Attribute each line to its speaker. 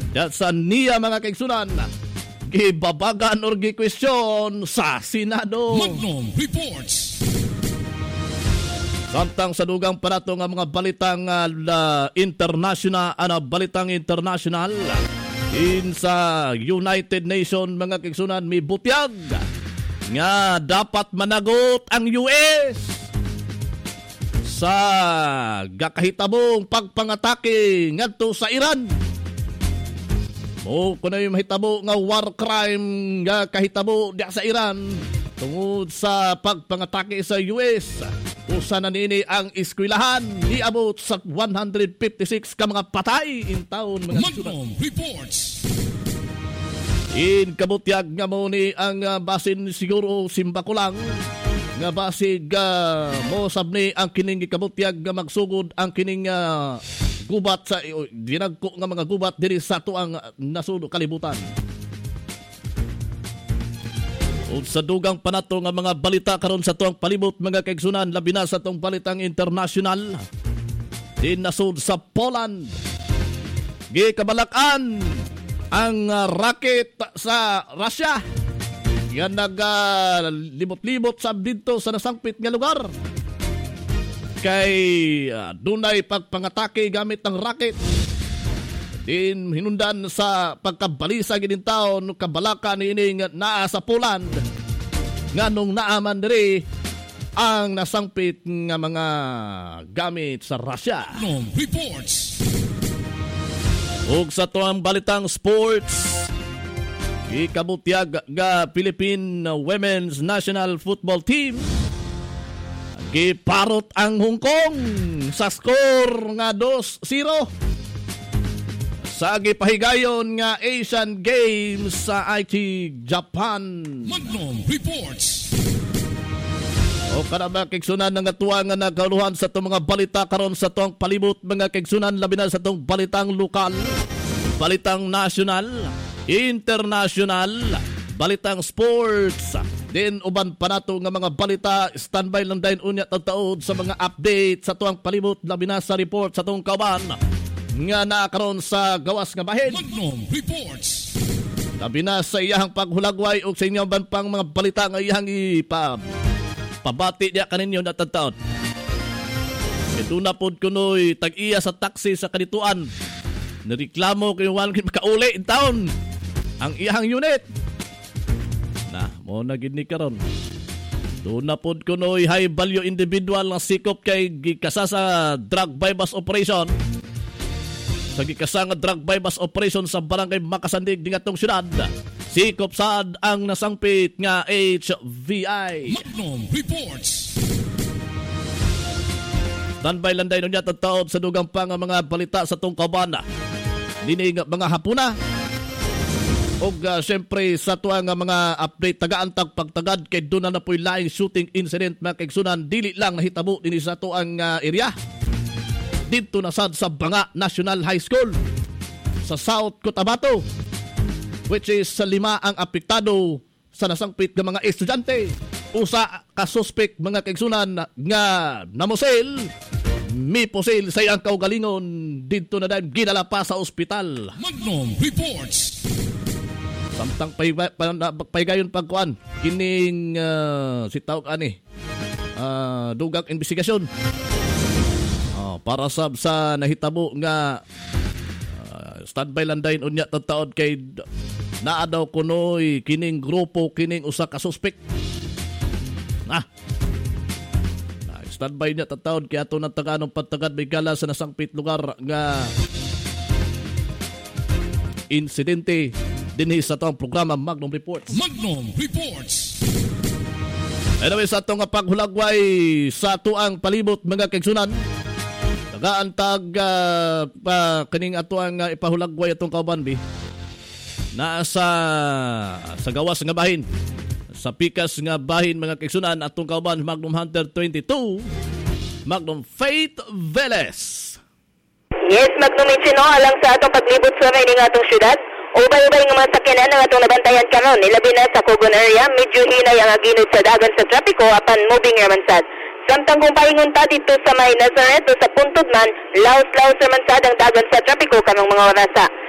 Speaker 1: sa niya mga kaigsunan gibabagan or gikwestiyon sa Senado.
Speaker 2: Magnum Reports.
Speaker 1: Samtang sa dugang panato nga mga balitang balitang international in sa United Nations mga kaigsunan may butyag nga dapat managot ang US sa gakahitabong pagpangatake ngadto sa Iran. Mo kuno yung mahitabo nga war crime nga kahitabo diya sa Iran tungod sa pagpangatake sa US. Usa na nini ang eskwelahan niabot sa 156 ka mga patay in taon mga
Speaker 2: Magnum Reports.
Speaker 1: In kabutyag nga mo ni ang basin siguro simba ko lang nga basig mo sabni ang kining kabutyag nga magsugod ang kining gubat sa dinagko nga mga gubat diri sa tuang nasud kalibutan. O sa dugang panato nga mga balita karon sa tuang palibot mga kaigsunan labi na sa tuang balitang international din nasud sa Poland gikabalakan ang rocket sa Russia nga naglibot-libot sa dito sa nasangpit nga lugar kay dunay pagpangatake gamit ng rocket din hinundan sa pagkabalisa ginin taon kabalaka niining naa sa Poland nganong naaman diri ang nasangpit nga mga gamit sa Russia.
Speaker 2: Reports.
Speaker 1: Ug sa tuang balitang sports ikabutyag nga Philippine Women's National Football Team giparot ang Hong Kong sa score nga 2-0 sa gipahigayon nga Asian Games sa Aichi, Japan.
Speaker 2: Magnum Reports.
Speaker 1: O kanaba kigsunan nga tuwa nga nagaluhan sa itong mga balita karon sa itong palibot mga kigsunan labi na sa itong balitang lokal, balitang national, international, balitang sports. Din uban pa nato nga mga balita standby lang dayon unya taud sa mga update sa tuang palibot labi na sa report sa itong kauban nga naakaroon sa gawas nga bahin.
Speaker 2: Magnum Reports.
Speaker 1: Labi na sa iyahang paghulagway o sa inyong banpang mga balita nga iyahang pabati niya kaninyo na tagtaon. Ito na po kuno'y tag-iya sa taxi sa kanituan. Nareklamo kayo walang makauli in town ang iyahang unit. Na, mo na gini karon. Doon na po kuno'y high value individual na sikop kay gikasa sa drug bypass operation. Sa gikasa nga drug bypass operation sa barangay Makasandig di ngatong syudad. Sikop sad ang nasangpit nga HVI.
Speaker 2: Magnum Reports.
Speaker 1: Standby lang dayon niya taud sa dugang pa nga mga balita sa tong kauban. Dini mga hapuna. Og syempre sa tuwa nga mga update tagaantag pagtagad kay doon na po'y laing shooting incident mga kaigsunan dili lang nahitabo dinhi sa tuang area. Dito na sad sa Banga National High School sa South Cotabato, which is sa 5 ang apektado sa nasangpit ng mga estudyante. Usa ka suspect mga kaigsunan nga namusil, mipusil sa iyang kaugalingon dito na dahil ginala pa sa ospital.
Speaker 2: Magnum Reports.
Speaker 1: Samtang paygayon pagkuan kining si tawag ani dugang investigasyon para sa nahitabo nga standby lang dayon unya taud kay naa daw kunoy kining grupo kining usa ka suspect. Standby niya taud kay ato nang taganong pagtagad bigala sa nasangpit lugar nga insidente dinhi sa tong programa Magnum Reports.
Speaker 2: Magnum Reports.
Speaker 1: Anyway, sa itong paghulagway sa tuang palibot mga kaigsunan, nagaantag kaning ato ang ipahulagway atong kaubanbi na sa gawas nga bahin, sa pikas nga bahin mga kaigsunan atong kauban Magnum Hunter 22, Magnum Faith Velez.
Speaker 3: Yes, Magnum Ichino, alang sa atong paglibot sa may nga atong syudad. Ubay-ubay nga mga sakyanan ang atong nabantayan karon, ilabi na sa Cogon area, medyo hinay ang aginod sa dagan sa trapiko apan moving raman sad. Samtang kung paingon ta dito sa may Nazareth o sa puntod man, laos-laos raman sad ang dagan sa trapiko karong mga orasa.